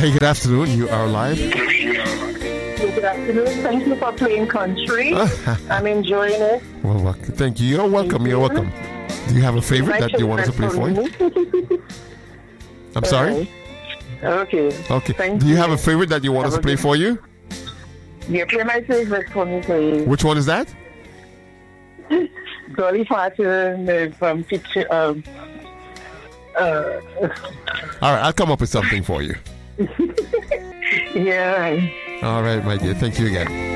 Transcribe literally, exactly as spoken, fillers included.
Hey, good afternoon. You are live. Good afternoon. Thank you for playing country. I'm enjoying it. Well, well, thank you. You're welcome. You're welcome. Do you have a favorite that you want us to play for you? I'm sorry? Okay. Okay. Thank Do you you. have a favorite that you want us to play for you? Yeah, play my favorite for me, please. Which one is that? Dolly Parton uh, from picture. Um, uh, All right, I'll come up with something for you. yeah. All right, my dear. Thank you again.